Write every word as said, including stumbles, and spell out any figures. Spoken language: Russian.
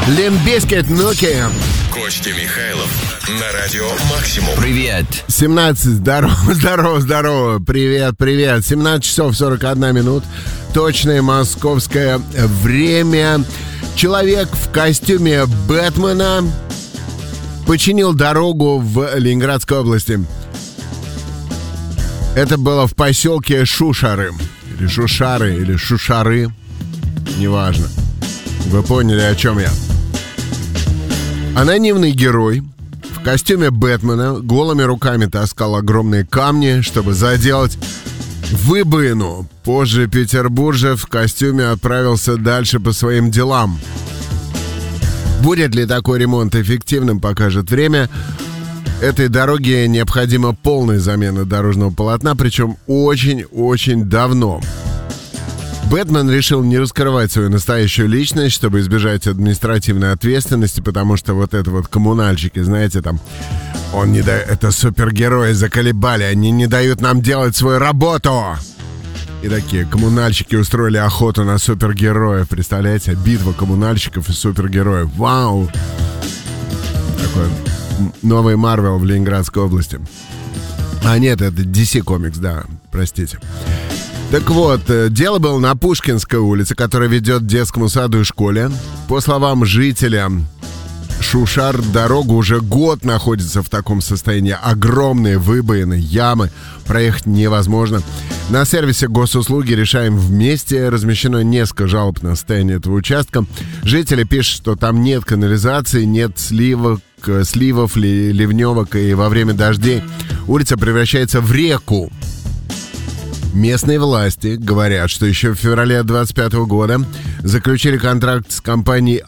Limp Bizkit, Nuki. Костя Михайлов на радио Максимум. Привет. семнадцать, здорово, здорово, здорово. Привет, привет. семнадцать часов сорок одна минута. Точное московское время. Человек в костюме Бэтмена починил дорогу в Ленинградской области. Это было в поселке Шушары. Или Шушары, или Шушары. Неважно. Вы поняли, о чем я. Анонимный герой в костюме Бэтмена голыми руками таскал огромные камни, чтобы заделать выбоину. Позже петербуржец в костюме отправился дальше по своим делам. Будет ли такой ремонт эффективным, покажет время. Этой дороге необходима полная замена дорожного полотна, причем очень-очень давно. Бэтмен решил не раскрывать свою настоящую личность, чтобы избежать административной ответственности, потому что вот это вот коммунальщики, знаете, там, он не дает, это супергерои заколебали, они не дают нам делать свою работу. И такие коммунальщики устроили охоту на супергероев, представляете, битва коммунальщиков и супергероев. Вау! Такой новый Марвел в Ленинградской области. А нет, это ди си Comics, да, простите. Так вот, дело было на Пушкинской улице, которая ведет к детскому саду и школе. По словам жителя, Шушар дорога уже год находится в таком состоянии. Огромные выбоины, ямы, проехать невозможно. На сервисе госуслуги «Решаем вместе» размещено несколько жалоб на состояние этого участка. Жители пишут, что там нет канализации, нет сливок, сливов, ливневок, и во время дождей улица превращается в реку. Местные власти говорят, что еще в феврале двадцать пятого года заключили контракт с компанией